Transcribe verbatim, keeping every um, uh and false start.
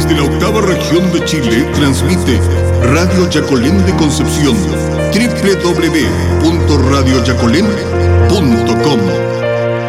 Desde la octava región de Chile transmite Radio Yacolén de Concepción, doble u doble u doble u punto radio yacolén punto com.